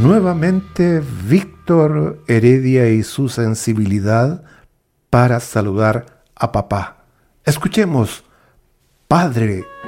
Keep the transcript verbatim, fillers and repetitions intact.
Nuevamente Víctor Heredia y su sensibilidad para saludar a papá. Escuchemos, Padre